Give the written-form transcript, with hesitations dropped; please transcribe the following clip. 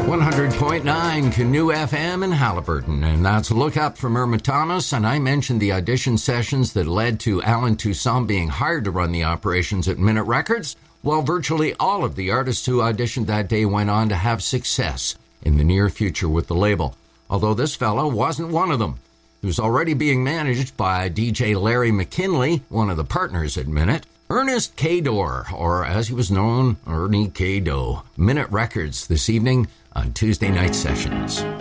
100.9 Canoe FM in Haliburton, and that's Look Up from Irma Thomas. And I mentioned the audition sessions that led to Alan Toussaint being hired to run the operations at Minute Records. Well, virtually all of the artists who auditioned that day went on to have success in the near future with the label, although this fellow wasn't one of them. He was already being managed by DJ Larry McKinley, one of the partners at Minute. Ernest Cador, or as he was known, Ernie Cado. Minute Records this evening on Tuesday Night Sessions.